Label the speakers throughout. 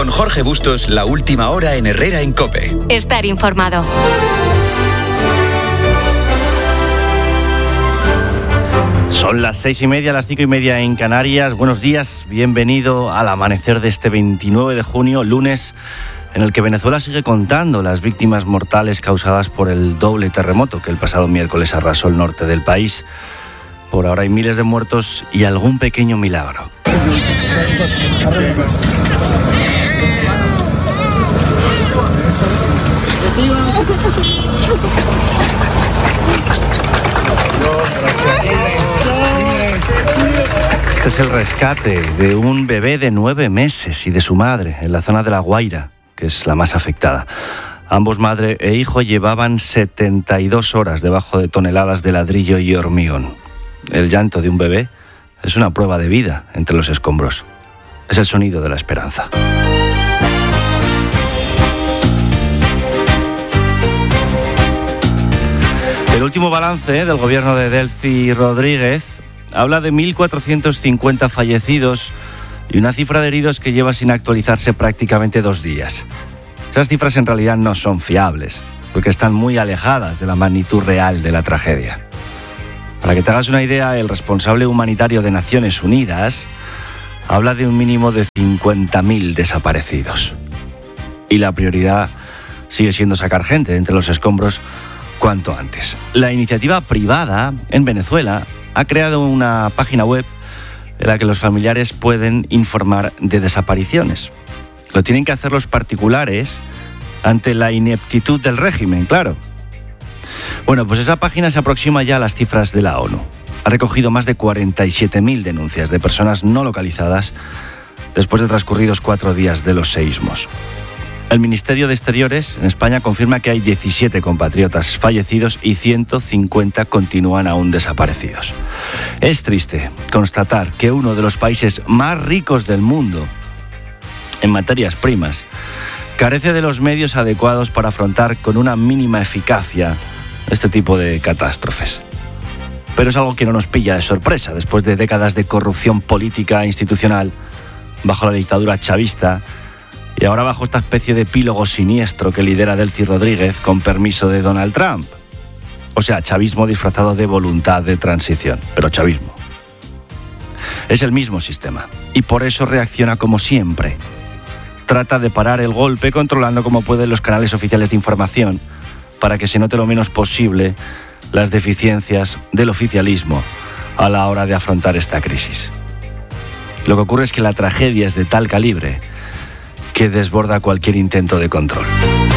Speaker 1: Con Jorge Bustos, la última hora en Herrera en COPE.
Speaker 2: Estar informado.
Speaker 3: Son las 6:30, las 5:30 en Canarias. Buenos días, bienvenido al amanecer de este 29 de junio, lunes, en el que Venezuela sigue contando las víctimas mortales causadas por el doble terremoto que el pasado miércoles arrasó el norte del país. Por ahora hay miles de muertos y algún pequeño milagro. Este es el rescate de un bebé de 9 meses y de su madre en la zona de La Guaira, que es la más afectada. Ambos, madre e hijo, llevaban 72 horas debajo de toneladas de ladrillo y hormigón. El llanto de un bebé es una prueba de vida entre los escombros. Es el sonido de la esperanza. El último balance del gobierno de Delcy Rodríguez habla de 1.450 fallecidos y una cifra de heridos que lleva sin actualizarse prácticamente 2 días. Esas cifras en realidad no son fiables, porque están muy alejadas de la magnitud real de la tragedia. Para que te hagas una idea, el responsable humanitario de Naciones Unidas habla de un mínimo de 50.000 desaparecidos. Y la prioridad sigue siendo sacar gente de entre los escombros cuanto antes. La iniciativa privada en Venezuela ha creado una página web en la que los familiares pueden informar de desapariciones. Lo tienen que hacer los particulares ante la ineptitud del régimen, claro. Bueno, pues esa página se aproxima ya a las cifras de la ONU. Ha recogido más de 47.000 denuncias de personas no localizadas después de transcurridos 4 días de los seísmos. El Ministerio de Exteriores en España confirma que hay 17 compatriotas fallecidos y 150 continúan aún desaparecidos. Es triste constatar que uno de los países más ricos del mundo en materias primas carece de los medios adecuados para afrontar con una mínima eficacia este tipo de catástrofes. Pero es algo que no nos pilla de sorpresa después de décadas de corrupción política e institucional bajo la dictadura chavista y ahora bajo esta especie de epílogo siniestro que lidera Delcy Rodríguez con permiso de Donald Trump. O sea, chavismo disfrazado de voluntad de transición, pero chavismo. Es el mismo sistema y por eso reacciona como siempre. Trata de parar el golpe controlando como puede los canales oficiales de información para que se note lo menos posible las deficiencias del oficialismo a la hora de afrontar esta crisis. Lo que ocurre es que la tragedia es de tal calibre que desborda cualquier intento de control.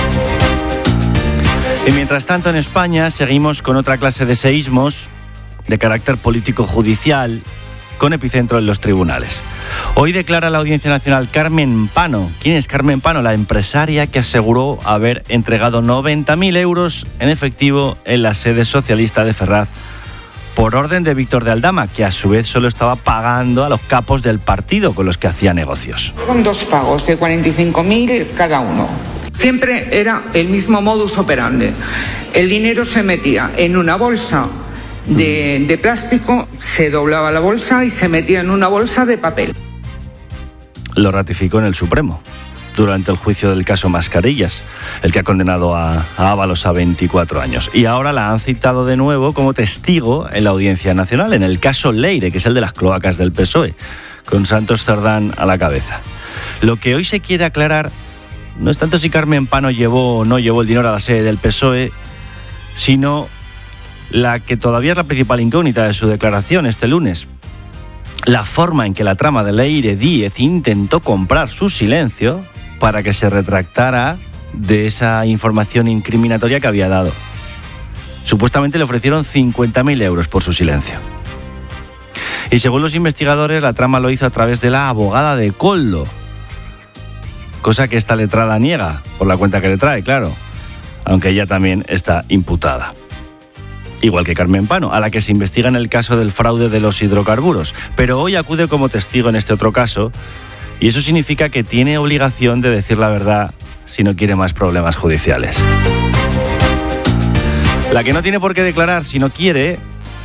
Speaker 3: Y mientras tanto en España seguimos con otra clase de seísmos de carácter político-judicial con epicentro en los tribunales. Hoy declara la Audiencia Nacional Carmen Pano. ¿Quién es Carmen Pano? La empresaria que aseguró haber entregado 90.000 euros en efectivo en la sede socialista de Ferraz por orden de Víctor de Aldama, que a su vez solo estaba pagando a los capos del partido con los que hacía negocios.
Speaker 4: Con 2 pagos de 45.000 cada uno. Siempre era el mismo modus operandi. El dinero se metía en una bolsa de plástico, se doblaba la bolsa y se metía en una bolsa de papel.
Speaker 3: Lo ratificó en el Supremo durante el juicio del caso Mascarillas, el que ha condenado a Ábalos a 24 años. Y ahora la han citado de nuevo como testigo en la Audiencia Nacional, en el caso Leire, que es el de las cloacas del PSOE, con Santos Cerdán a la cabeza. Lo que hoy se quiere aclarar no es tanto si Carmen Pano llevó o no llevó el dinero a la sede del PSOE, sino la que todavía es la principal incógnita de su declaración este lunes. La forma en que la trama de Leire Díez intentó comprar su silencio para que se retractara de esa información incriminatoria que había dado. Supuestamente le ofrecieron 50.000 euros por su silencio. Y según los investigadores, la trama lo hizo a través de la abogada de Koldo, cosa que esta letrada niega, por la cuenta que le trae, claro, aunque ella también está imputada. Igual que Carmen Pano, a la que se investiga en el caso del fraude de los hidrocarburos, pero hoy acude como testigo en este otro caso, y eso significa que tiene obligación de decir la verdad si no quiere más problemas judiciales. La que no tiene por qué declarar si no quiere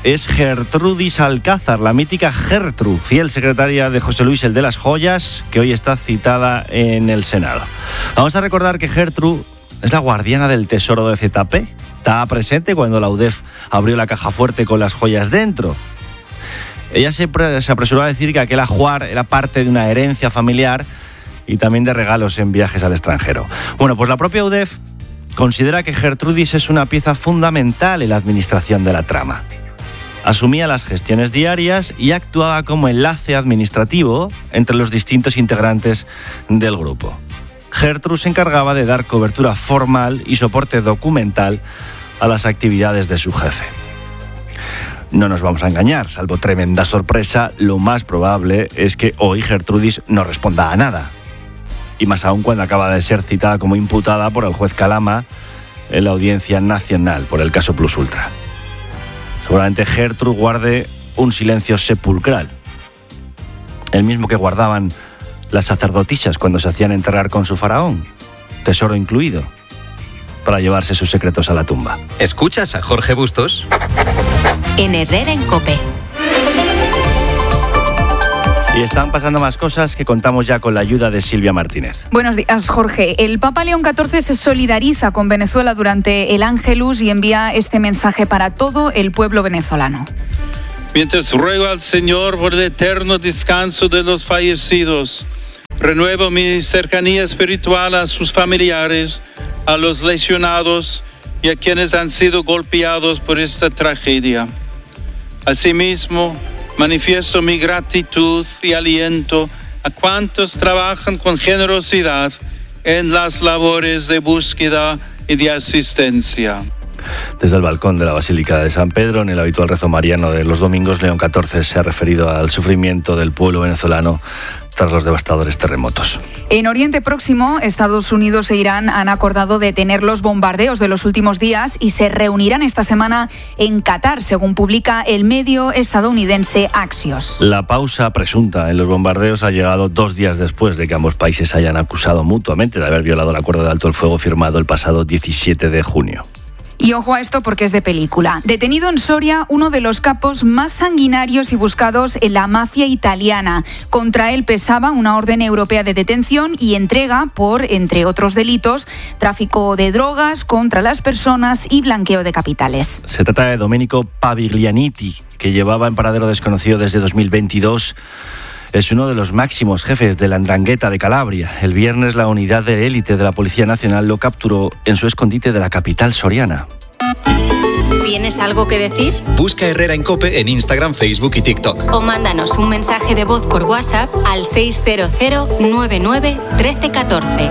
Speaker 3: es Gertrudis Alcázar, la mítica Gertrude, fiel secretaria de José Luis el de las Joyas, que hoy está citada en el Senado. Vamos a recordar que Gertrude es la guardiana del tesoro de ZP. Estaba presente cuando la UDEF abrió la caja fuerte con las joyas dentro. Ella se apresuró a decir que aquel ajuar era parte de una herencia familiar y también de regalos en viajes al extranjero. Bueno, pues la propia UDEF considera que Gertrudis es una pieza fundamental en la administración de la trama. Asumía las gestiones diarias y actuaba como enlace administrativo entre los distintos integrantes del grupo. Gertrude se encargaba de dar cobertura formal y soporte documental a las actividades de su jefe. No nos vamos a engañar, salvo tremenda sorpresa, lo más probable es que hoy Gertrudis no responda a nada. Y más aún cuando acaba de ser citada como imputada por el juez Calama en la Audiencia Nacional por el caso Plus Ultra. Seguramente Gertrude guarde un silencio sepulcral, el mismo que guardaban las sacerdotisas cuando se hacían enterrar con su faraón, tesoro incluido, para llevarse sus secretos a la tumba.
Speaker 1: ¿Escuchas a Jorge Bustos?
Speaker 2: En Herrera en COPE.
Speaker 3: Y están pasando más cosas que contamos ya con la ayuda de Silvia Martínez.
Speaker 5: Buenos días, Jorge. El Papa León XIV se solidariza con Venezuela durante el Ángelus y envía este mensaje para todo el pueblo venezolano.
Speaker 6: Mientras ruego al Señor por el eterno descanso de los fallecidos, renuevo mi cercanía espiritual a sus familiares, a los lesionados y a quienes han sido golpeados por esta tragedia. Asimismo, manifiesto mi gratitud y aliento a cuantos trabajan con generosidad en las labores de búsqueda y de asistencia.
Speaker 3: Desde el balcón de la Basílica de San Pedro, en el habitual rezo mariano de los domingos, León XIV se ha referido al sufrimiento del pueblo venezolano tras los devastadores terremotos.
Speaker 5: En Oriente Próximo, Estados Unidos e Irán han acordado detener los bombardeos de los últimos días y se reunirán esta semana en Qatar, según publica el medio estadounidense Axios.
Speaker 3: La pausa presunta en los bombardeos ha llegado 2 días después de que ambos países hayan acusado mutuamente de haber violado el acuerdo de alto el fuego firmado el pasado 17 de junio.
Speaker 5: Y ojo a esto porque es de película. Detenido en Soria uno de los capos más sanguinarios y buscados en la mafia italiana. Contra él pesaba una orden europea de detención y entrega por, entre otros delitos, tráfico de drogas contra las personas y blanqueo de capitales.
Speaker 3: Se trata de Domenico Paviglianiti, que llevaba en paradero desconocido desde 2022. Es uno de los máximos jefes de la 'Ndrangheta de Calabria. El viernes la unidad de élite de la Policía Nacional lo capturó en su escondite de la capital soriana.
Speaker 2: ¿Tienes algo que decir?
Speaker 1: Busca Herrera en COPE en Instagram, Facebook y TikTok.
Speaker 2: O mándanos un mensaje de voz por WhatsApp al 600 99 13 14.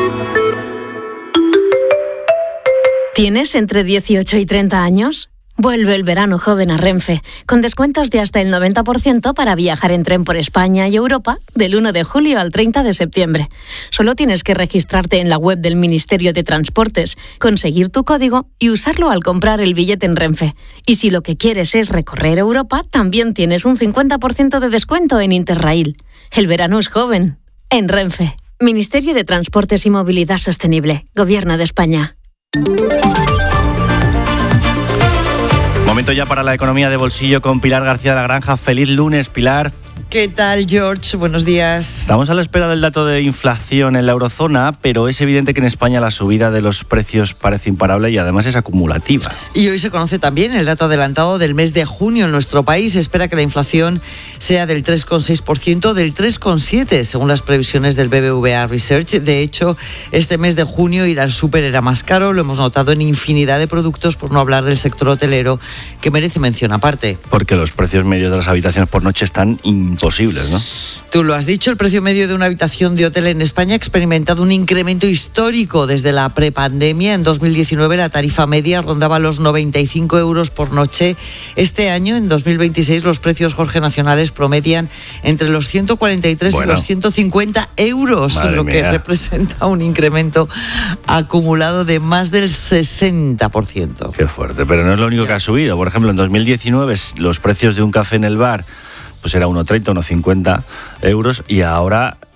Speaker 7: ¿Tienes entre 18 y 30 años? Vuelve el verano joven a Renfe, con descuentos de hasta el 90% para viajar en tren por España y Europa del 1 de julio al 30 de septiembre. Solo tienes que registrarte en la web del Ministerio de Transportes, conseguir tu código y usarlo al comprar el billete en Renfe. Y si lo que quieres es recorrer Europa, también tienes un 50% de descuento en Interrail. El verano es joven. En Renfe. Ministerio de Transportes y Movilidad Sostenible. Gobierno de España.
Speaker 3: Momento ya para la economía de bolsillo con Pilar García de la Granja. Feliz lunes, Pilar.
Speaker 8: ¿Qué tal, George? Buenos días.
Speaker 3: Estamos a la espera del dato de inflación en la eurozona, pero es evidente que en España la subida de los precios parece imparable y además es acumulativa.
Speaker 8: Y hoy se conoce también el dato adelantado del mes de junio en nuestro país. Se espera que la inflación sea del 3,6%, del 3,7% según las previsiones del BBVA Research. De hecho, este mes de junio ir al súper era más caro. Lo hemos notado en infinidad de productos, por no hablar del sector hotelero, que merece mención aparte.
Speaker 3: Porque los precios medios de las habitaciones por noche están imposibles, ¿no?
Speaker 8: Tú lo has dicho, el precio medio de una habitación de hotel en España ha experimentado un incremento histórico desde la prepandemia. En 2019 la tarifa media rondaba los 95 euros por noche. Este año, en 2026, los precios, Jorge, nacionales promedian entre los 143 y los 150 euros,
Speaker 3: Madre
Speaker 8: lo que
Speaker 3: mía.
Speaker 8: representa un incremento acumulado de más del 60%.
Speaker 3: Qué fuerte, pero no es lo único que ha subido. Por ejemplo, en 2019 los precios de un café en el bar pues era 1,30, 1,50 euros y ahora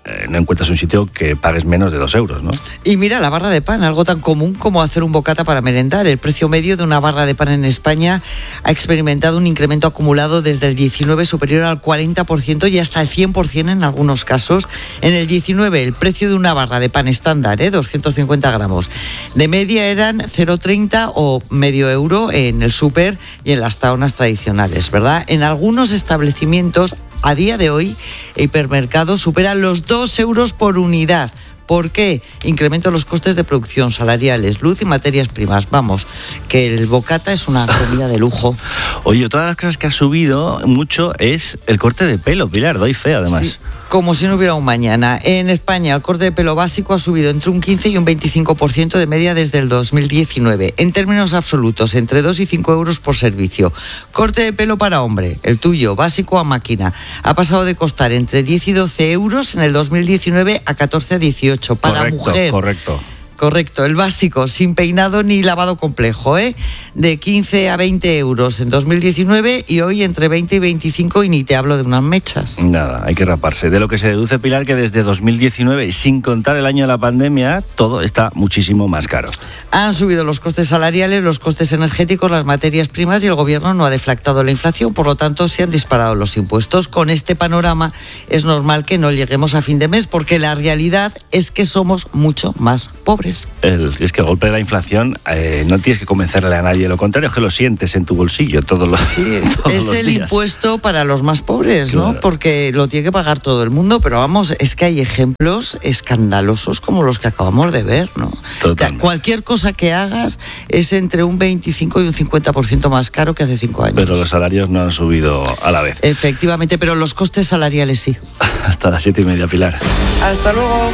Speaker 3: no encuentras un sitio que pagues menos de 2 euros, ¿no?
Speaker 8: Y mira, la barra de pan, algo tan común como hacer un bocata para merendar. El precio medio de una barra de pan en España ha experimentado un incremento acumulado desde el 19 superior al 40% y hasta el 100% en algunos casos. En el 19 el precio de una barra de pan estándar, 250 gramos, de media eran 0,30 o medio euro en el súper y en las taunas tradicionales, ¿verdad? En algunos establecimientos, a día de hoy, el hipermercado supera los 2 euros por unidad. ¿Por qué? Incremento los costes de producción, salariales, luz y materias primas. Vamos, que el bocata es una comida de lujo.
Speaker 3: Oye, todas las cosas que ha subido mucho es el corte de pelo, Pilar, doy fe además.
Speaker 8: Sí, como si no hubiera un mañana. En España el corte de pelo básico ha subido entre un 15 y un 25% de media desde el 2019. En términos absolutos, entre 2 y 5 euros por servicio. Corte de pelo para hombre, el tuyo, básico a máquina, ha pasado de costar entre 10 y 12 euros en el 2019 a 14 a 18. Para
Speaker 3: correcto,
Speaker 8: mujer. Correcto, el básico, sin peinado ni lavado complejo, de 15 a 20 euros en 2019 y hoy entre 20 y 25 y ni te hablo de unas mechas.
Speaker 3: Nada, hay que raparse. De lo que se deduce, Pilar, que desde 2019, sin contar el año de la pandemia, todo está muchísimo más caro.
Speaker 8: Han subido los costes salariales, los costes energéticos, las materias primas y el gobierno no ha deflactado la inflación, por lo tanto se han disparado los impuestos. Con este panorama es normal que no lleguemos a fin de mes porque la realidad es que somos mucho más pobres.
Speaker 3: Es que el golpe de la inflación no tienes que convencerle a nadie, lo contrario es que lo sientes en tu bolsillo todos los días.
Speaker 8: Es el impuesto para los más pobres, claro, ¿no? Porque lo tiene que pagar todo el mundo, pero vamos, es que hay ejemplos escandalosos como los que acabamos de ver, ¿no? Cualquier cosa que hagas es entre un 25 y un 50% más caro que hace 5 años.
Speaker 3: Pero los salarios no han subido a la vez.
Speaker 8: Efectivamente, pero los costes salariales sí.
Speaker 3: Hasta las 7:30, Pilar.
Speaker 8: Hasta luego.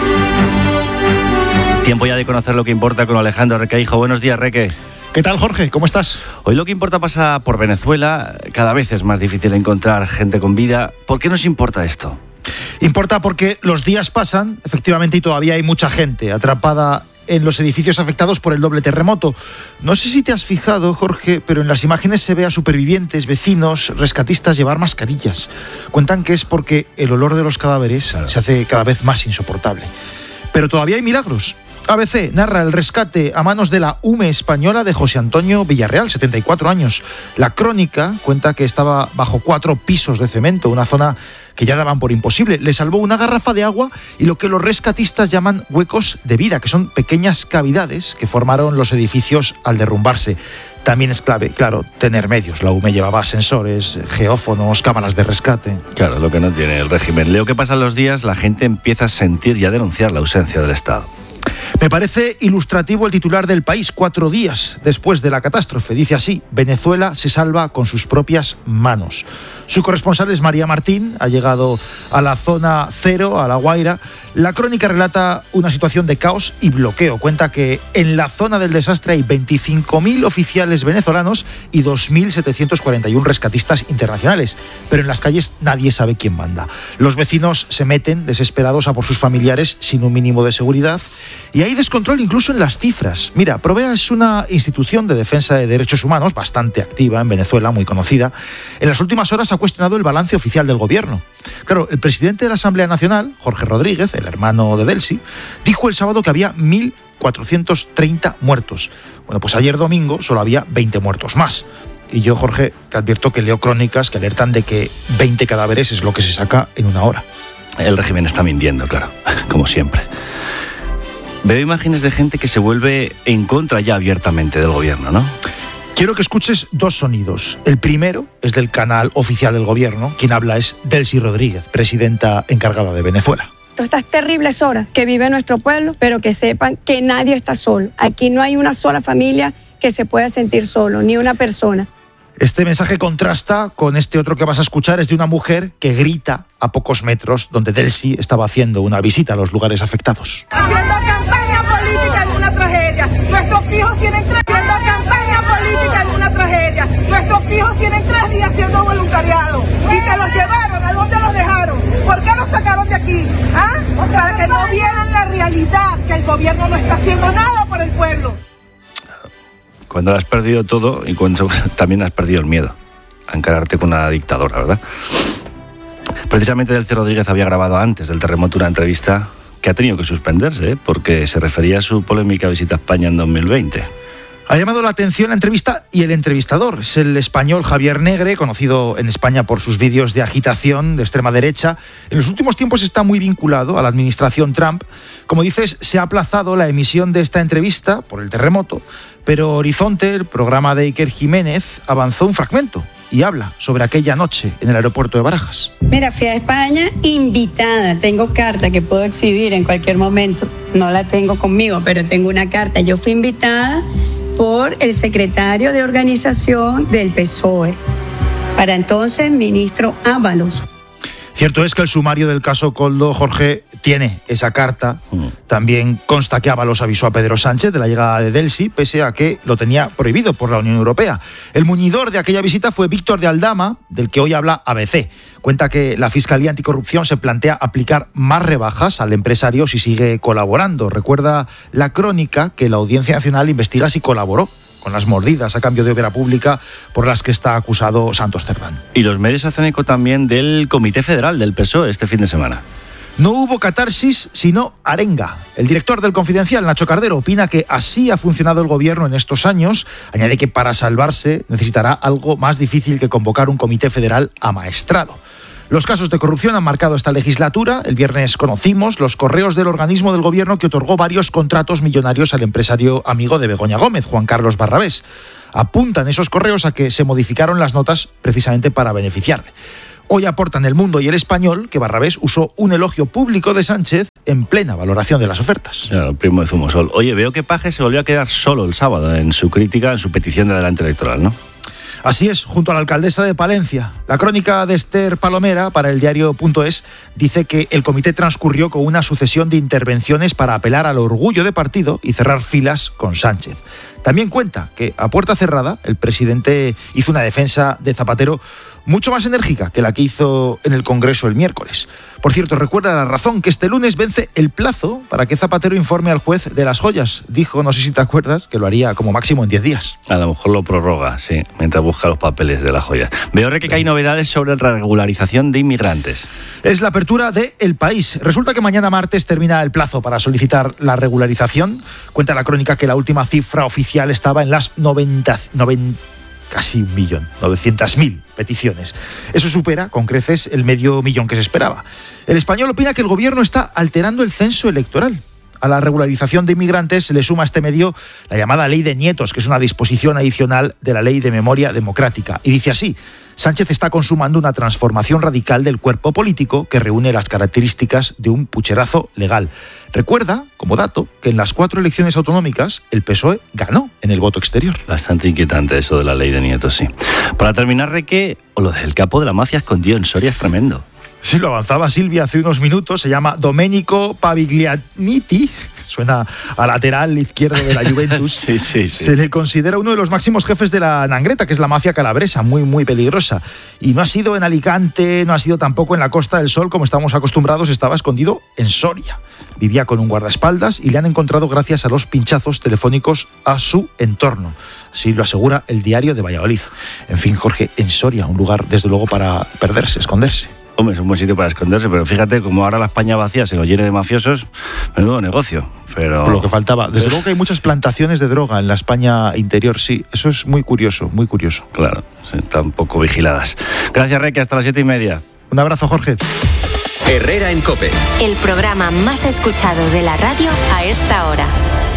Speaker 3: Tiempo ya de conocer lo que importa con Alejandro Requeijo. Buenos días, Reque.
Speaker 9: ¿Qué tal, Jorge? ¿Cómo estás?
Speaker 3: Hoy lo que importa pasa por Venezuela. Cada vez es más difícil encontrar gente con vida. ¿Por qué nos importa esto?
Speaker 9: Importa porque los días pasan, efectivamente, y todavía hay mucha gente atrapada en los edificios afectados por el doble terremoto. No sé si te has fijado, Jorge, pero en las imágenes se ve a supervivientes, vecinos, rescatistas llevar mascarillas. Cuentan que es porque el olor de los cadáveres se hace cada vez más insoportable. Pero todavía hay milagros. ABC narra el rescate a manos de la UME española de José Antonio Villarreal, 74 años. La Crónica cuenta que estaba bajo 4 pisos de cemento, una zona que ya daban por imposible. Le salvó una garrafa de agua y lo que los rescatistas llaman huecos de vida, que son pequeñas cavidades que formaron los edificios al derrumbarse. También es clave, claro, tener medios. La UME llevaba sensores, geófonos, cámaras de rescate.
Speaker 3: Claro, lo que no tiene el régimen. Leo que pasan los días, la gente empieza a sentir y a denunciar la ausencia del Estado.
Speaker 9: Me parece ilustrativo el titular del País, 4 días después de la catástrofe. Dice así: Venezuela se salva con sus propias manos. Su corresponsal es María Martín, ha llegado a la zona cero, a La Guaira. La Crónica relata una situación de caos y bloqueo. Cuenta que en la zona del desastre hay 25.000 oficiales venezolanos y 2.741 rescatistas internacionales. Pero en las calles nadie sabe quién manda. Los vecinos se meten desesperados a por sus familiares sin un mínimo de seguridad. Y hay descontrol incluso en las cifras. Mira, Provea es una institución de defensa de derechos humanos bastante activa en Venezuela, muy conocida. En las últimas horas ha cuestionado el balance oficial del gobierno. Claro, el presidente de la Asamblea Nacional, Jorge Rodríguez, el hermano de Delcy, dijo el sábado que había 1.430 muertos. Bueno, pues ayer domingo solo había 20 muertos más. Y yo, Jorge, te advierto que leo crónicas que alertan de que 20 cadáveres es lo que se saca en una hora.
Speaker 3: El régimen está mintiendo, claro, como siempre. Veo imágenes de gente que se vuelve en contra ya abiertamente del gobierno, ¿no?
Speaker 9: Quiero que escuches 2 sonidos. El primero es del canal oficial del gobierno. Quien habla es Delcy Rodríguez, presidenta encargada de Venezuela.
Speaker 10: Estas terribles horas que vive nuestro pueblo, pero que sepan que nadie está solo. Aquí no hay una sola familia que se pueda sentir solo, ni una persona.
Speaker 9: Este mensaje contrasta con este otro que vas a escuchar. Es de una mujer que grita a pocos metros donde Delcy estaba haciendo una visita a los lugares afectados.
Speaker 11: Haciendo campaña política en una tragedia. Nuestros hijos tienen 3 días haciendo campaña política en una tragedia. Nuestros hijos tienen 3 días haciendo voluntariado. Y se los llevaron. ¿A dónde los dejaron? ¿Por qué los sacaron de aquí? ¿Ah? Para que no vieran la realidad, que el gobierno no está haciendo nada por el pueblo.
Speaker 3: Cuando has perdido todo y cuando también has perdido el miedo a encararte con una dictadora, ¿verdad? Precisamente Delcy Rodríguez había grabado antes del terremoto una entrevista que ha tenido que suspenderse, porque se refería a su polémica visita a España en 2020.
Speaker 9: Ha llamado la atención la entrevista y el entrevistador. Es el español Javier Negre, conocido en España por sus vídeos de agitación de extrema derecha. En los últimos tiempos está muy vinculado a la administración Trump. Como dices, se ha aplazado la emisión de esta entrevista por el terremoto, pero Horizonte, el programa de Iker Jiménez, avanzó un fragmento y habla sobre aquella noche en el aeropuerto de Barajas.
Speaker 12: Mira, fui a España invitada. Tengo carta que puedo exhibir en cualquier momento. No la tengo conmigo, pero tengo una carta. Yo fui invitada por el secretario de organización del PSOE, para entonces ministro Ábalos.
Speaker 9: Cierto es que el sumario del caso Koldo, Jorge, tiene esa carta. También consta que Ábalos avisó a Pedro Sánchez de la llegada de Delcy, pese a que lo tenía prohibido por la Unión Europea. El muñidor de aquella visita fue Víctor de Aldama, del que hoy habla ABC. Cuenta que la Fiscalía Anticorrupción se plantea aplicar más rebajas al empresario si sigue colaborando. Recuerda la crónica que la Audiencia Nacional investiga si colaboró con las mordidas a cambio de obra pública por las que está acusado Santos Cerdán.
Speaker 3: Y los medios hacen eco también del Comité Federal del PSOE este fin de semana.
Speaker 9: No hubo catarsis, sino arenga. El director del Confidencial, Nacho Cardero, opina que así ha funcionado el gobierno en estos años. Añade que para salvarse necesitará algo más difícil que convocar un comité federal amaestrado. Los casos de corrupción han marcado esta legislatura. El viernes conocimos los correos del organismo del gobierno que otorgó varios contratos millonarios al empresario amigo de Begoña Gómez, Juan Carlos Barrabés. Apuntan esos correos a que se modificaron las notas precisamente para beneficiarle. Hoy aportan El Mundo y El Español que Barrabés usó un elogio público de Sánchez en plena valoración de las ofertas.
Speaker 3: Claro, el primo de Zumosol. Oye, veo que Paje se volvió a quedar solo el sábado en su crítica, en su petición de adelante electoral, ¿no?
Speaker 9: Así es, junto a la alcaldesa de Palencia. La crónica de Esther Palomera para el diario.es dice que el comité transcurrió con una sucesión de intervenciones para apelar al orgullo de partido y cerrar filas con Sánchez. También cuenta que a puerta cerrada el presidente hizo una defensa de Zapatero mucho más enérgica que la que hizo en el Congreso el miércoles. Por cierto, recuerda La Razón que este lunes vence el plazo para que Zapatero informe al juez de las joyas. Dijo, no sé si te acuerdas, que lo haría como máximo en 10 días.
Speaker 3: A lo mejor lo prorroga, sí, mientras busca los papeles de las joyas. Veo que hay novedades sobre la regularización de inmigrantes.
Speaker 9: Es la apertura de El País. Resulta que mañana martes termina el plazo para solicitar la regularización. Cuenta la crónica que la última cifra oficial estaba en las 900.000 peticiones. Eso supera con creces el 500.000 que se esperaba. El Español opina que el gobierno está alterando el censo electoral. A la regularización de inmigrantes se le suma a este medio la llamada Ley de Nietos, que es una disposición adicional de la Ley de Memoria Democrática. Y dice así: Sánchez está consumando una transformación radical del cuerpo político que reúne las características de un pucherazo legal. Recuerda, como dato, que en las 4 elecciones autonómicas el PSOE ganó en el voto exterior.
Speaker 3: Bastante inquietante eso de la Ley de Nietos, sí. Para terminar, Reque, lo del capo de la mafia escondido en Soria es tremendo.
Speaker 9: Sí, lo avanzaba Silvia hace unos minutos. Se llama Domenico Paviglianiti. Suena a lateral izquierdo de la Juventus.
Speaker 3: Sí.
Speaker 9: Se le considera uno de los máximos jefes de la Nangreta, que es la mafia calabresa, muy, muy peligrosa. Y no ha sido en Alicante, no ha sido tampoco en la Costa del Sol, como estamos acostumbrados, estaba escondido en Soria. Vivía con un guardaespaldas y le han encontrado gracias a los pinchazos telefónicos a su entorno. Así lo asegura el Diario de Valladolid. En fin, Jorge, en Soria, un lugar desde luego para perderse, esconderse.
Speaker 3: Hombre, es un buen sitio para esconderse, pero fíjate, como ahora la España vacía se lo llene de mafiosos, menudo negocio. Pero
Speaker 9: por lo que faltaba. Desde luego que hay muchas plantaciones de droga en la España interior, sí. Eso es muy curioso, muy curioso.
Speaker 3: Claro, sí, están poco vigiladas. Gracias, Reque, hasta las 7:30.
Speaker 9: Un abrazo, Jorge.
Speaker 1: Herrera en COPE.
Speaker 2: El programa más escuchado de la radio a esta hora.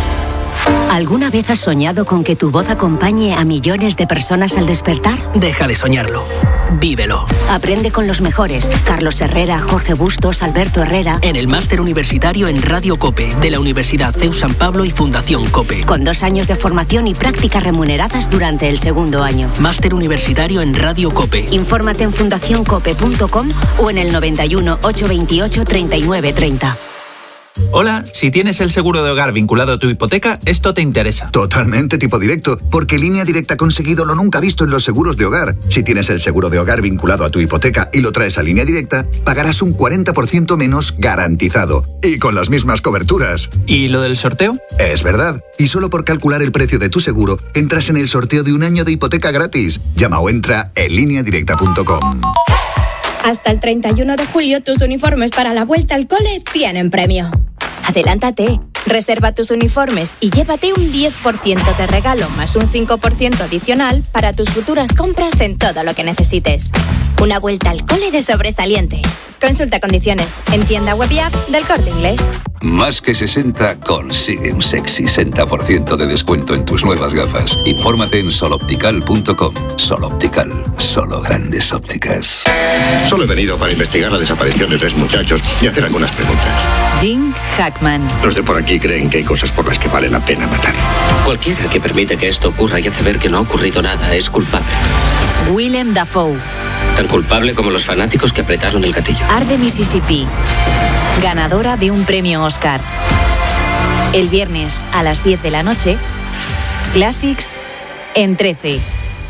Speaker 13: ¿Alguna vez has soñado con que tu voz acompañe a millones de personas al despertar?
Speaker 14: Deja de soñarlo. Vívelo.
Speaker 13: Aprende con los mejores. Carlos Herrera, Jorge Bustos, Alberto Herrera.
Speaker 14: En el Máster Universitario en Radio COPE de la Universidad CEU San Pablo y Fundación COPE.
Speaker 13: Con 2 años de formación y prácticas remuneradas durante el 2º año.
Speaker 14: Máster Universitario en Radio COPE.
Speaker 13: Infórmate en fundacioncope.com o en el 91 828 3930.
Speaker 15: Hola, si tienes el seguro de hogar vinculado a tu hipoteca, esto te interesa.
Speaker 16: Totalmente tipo directo, porque Línea Directa ha conseguido lo nunca visto en los seguros de hogar. Si tienes el seguro de hogar vinculado a tu hipoteca y lo traes a Línea Directa, pagarás un 40% menos garantizado. Y con las mismas coberturas.
Speaker 15: ¿Y lo del sorteo?
Speaker 16: Es verdad. Y solo por calcular el precio de tu seguro, entras en el sorteo de 1 año de hipoteca gratis. Llama o entra en lineadirecta.com.
Speaker 17: Hasta el 31 de julio tus uniformes para la vuelta al cole tienen premio. Adelántate, reserva tus uniformes y llévate un 10% de regalo más un 5% adicional para tus futuras compras en todo lo que necesites. Una vuelta al cole de sobresaliente. Consulta condiciones en tienda web y app del Corte Inglés.
Speaker 18: Más que 60 consigue un sexy 60% de descuento en tus nuevas gafas. Infórmate en soloptical.com. Soloptical, solo grandes ópticas.
Speaker 19: Solo he venido para investigar la desaparición de 3 muchachos y hacer algunas preguntas.
Speaker 20: Jim Hackman.
Speaker 19: Los de por aquí creen que hay cosas por las que vale la pena matar.
Speaker 21: Cualquiera que permite que esto ocurra y hace ver que no ha ocurrido nada es culpable.
Speaker 20: Willem Dafoe.
Speaker 21: Tan culpable como los fanáticos que apretaron el gatillo.
Speaker 20: Arde Mississippi. Ganadora de un premio Oscar. El viernes a las 10 de la noche, Classics en 13.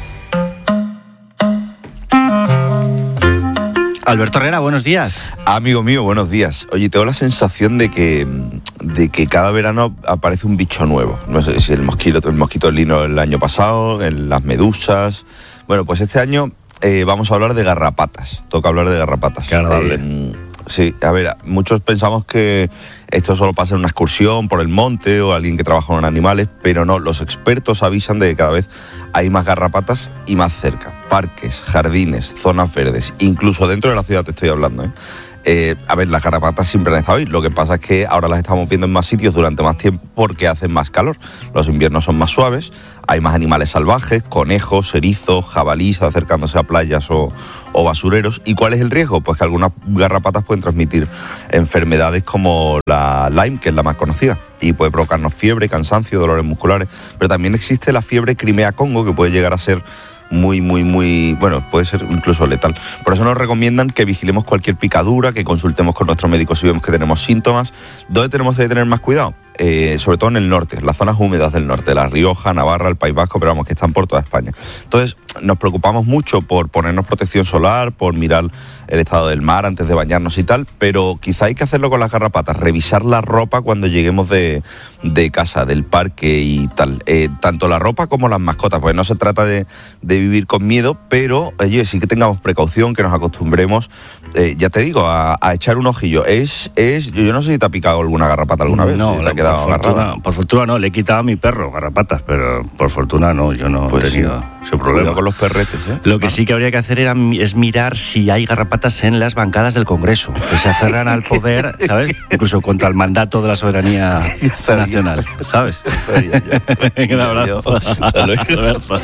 Speaker 3: Alberto Herrera, buenos días.
Speaker 22: Amigo mío, buenos días. Oye, tengo la sensación de que cada verano aparece un bicho nuevo. No sé si el mosquito lino el año pasado, las medusas. Bueno, pues este año vamos a hablar de garrapatas. Toca hablar de garrapatas.
Speaker 3: Qué agradable.
Speaker 22: Sí, a ver, muchos pensamos que esto solo pasa en una excursión por el monte o alguien que trabaja con animales, pero no, los expertos avisan de que cada vez hay más garrapatas y más cerca. Parques, jardines, zonas verdes, incluso dentro de la ciudad te estoy hablando, A ver, las garrapatas siempre han estado ahí, lo que pasa es que ahora las estamos viendo en más sitios durante más tiempo porque hace más calor. Los inviernos son más suaves, hay más animales salvajes, conejos, erizos, jabalíes acercándose a playas o basureros. ¿Y cuál es el riesgo? Pues que algunas garrapatas pueden transmitir enfermedades como la Lyme, que es la más conocida, y puede provocarnos fiebre, cansancio, dolores musculares. Pero también existe la fiebre Crimea-Congo, que puede llegar a ser muy, bueno, puede ser incluso letal. Por eso nos recomiendan que vigilemos cualquier picadura, que consultemos con nuestro médico si vemos que tenemos síntomas. ¿Dónde tenemos que tener más cuidado? Sobre todo en el norte, las zonas húmedas del norte, La Rioja, Navarra, el País Vasco, pero vamos, que están por toda España. Entonces, nos preocupamos mucho por ponernos protección solar, por mirar el estado del mar antes de bañarnos y tal, pero quizá hay que hacerlo con las garrapatas, revisar la ropa cuando lleguemos de casa, del parque y tal. Tanto la ropa como las mascotas, pues no se trata de vivir con miedo, pero oye, sí que tengamos precaución, que nos acostumbremos, ya te digo, a echar un ojillo. Yo no sé si te ha picado alguna garrapata alguna vez.
Speaker 3: No,
Speaker 22: si te ha quedado
Speaker 3: por fortuna no, le he quitado a mi perro garrapatas, pero por fortuna no, yo no he tenido ese problema.
Speaker 22: Cuidado con los perretes,
Speaker 3: Lo que sí que habría que hacer es mirar si hay garrapatas en las bancadas del Congreso, que se aferran al poder, ¿sabes? Incluso contra el mandato de la soberanía nacional, ¿sabes? Un abrazo. Alberto.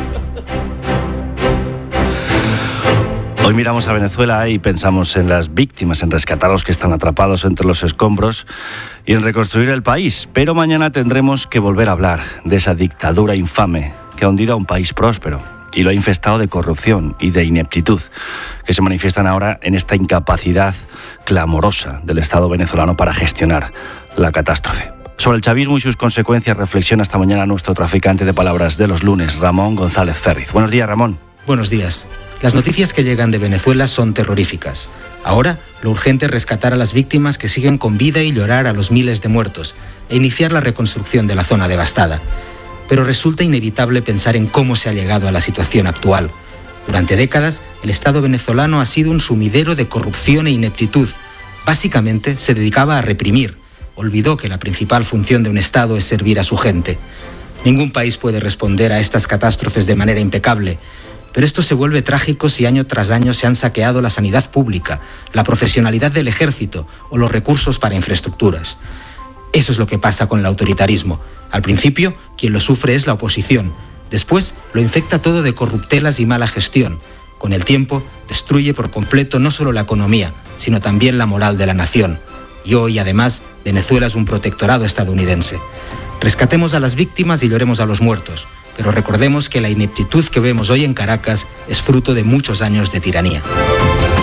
Speaker 3: Hoy miramos a Venezuela y pensamos en las víctimas, en rescatar a los que están atrapados entre los escombros y en reconstruir el país. Pero mañana tendremos que volver a hablar de esa dictadura infame que ha hundido a un país próspero y lo ha infestado de corrupción y de ineptitud, que se manifiestan ahora en esta incapacidad clamorosa del Estado venezolano para gestionar la catástrofe. Sobre el chavismo y sus consecuencias reflexiona esta mañana nuestro traficante de palabras de los lunes, Ramón González Ferriz. Buenos días, Ramón.
Speaker 23: Buenos días. Las noticias que llegan de Venezuela son terroríficas. Ahora, lo urgente es rescatar a las víctimas que siguen con vida y llorar a los miles de muertos e iniciar la reconstrucción de la zona devastada. Pero resulta inevitable pensar en cómo se ha llegado a la situación actual. Durante décadas, el Estado venezolano ha sido un sumidero de corrupción e ineptitud. Básicamente, se dedicaba a reprimir. Olvidó que la principal función de un Estado es servir a su gente. Ningún país puede responder a estas catástrofes de manera impecable. Pero esto se vuelve trágico si año tras año se han saqueado la sanidad pública, la profesionalidad del ejército o los recursos para infraestructuras. Eso es lo que pasa con el autoritarismo. Al principio, quien lo sufre es la oposición. Después, lo infecta todo de corruptelas y mala gestión. Con el tiempo, destruye por completo no solo la economía, sino también la moral de la nación. Y hoy, además, Venezuela es un protectorado estadounidense. Rescatemos a las víctimas y lloremos a los muertos. Pero recordemos que la ineptitud que vemos hoy en Caracas es fruto de muchos años de tiranía.